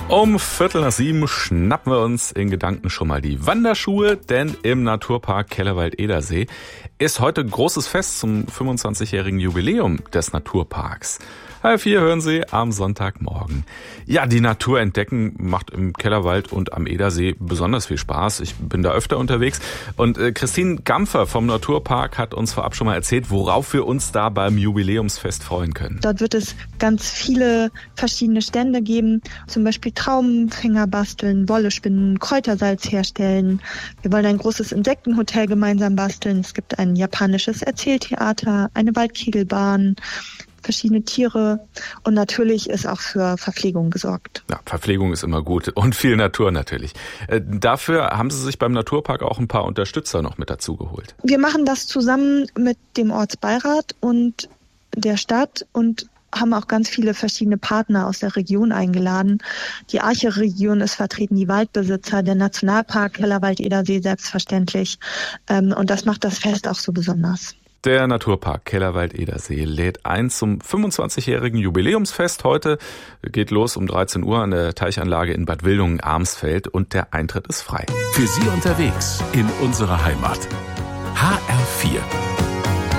Um 6:45 schnappen wir uns in Gedanken schon mal die Wanderschuhe, denn im Naturpark Kellerwald-Edersee ist heute großes Fest zum 25-jährigen Jubiläum des Naturparks. Halb 4 hören Sie am Sonntagmorgen. Ja, die Natur entdecken macht im Kellerwald und am Edersee besonders viel Spaß. Ich bin da öfter unterwegs. Und Christine Gampfer vom Naturpark hat uns vorab schon mal erzählt, worauf wir uns da beim Jubiläumsfest freuen können. Dort wird es ganz viele verschiedene Stände geben, zum Beispiel Traubenfänger basteln, Wolle spinnen, Kräutersalz herstellen. Wir wollen ein großes Insektenhotel gemeinsam basteln. Es gibt ein japanisches Erzähltheater, eine Waldkegelbahn, verschiedene Tiere und natürlich ist auch für Verpflegung gesorgt. Ja, Verpflegung ist immer gut und viel Natur natürlich. Dafür haben Sie sich beim Naturpark auch ein paar Unterstützer noch mit dazu geholt. Wir machen das zusammen mit dem Ortsbeirat und der Stadt und haben auch ganz viele verschiedene Partner aus der Region eingeladen. Die Arche-Region ist vertreten, die Waldbesitzer, der Nationalpark Kellerwald-Edersee selbstverständlich und das macht das Fest auch so besonders. Der Naturpark Kellerwald-Edersee lädt ein zum 25-jährigen Jubiläumsfest. Heute geht los um 13 Uhr an der Teichanlage in Bad Wildungen-Armsfeld und der Eintritt ist frei. Für Sie unterwegs in unserer Heimat. HR4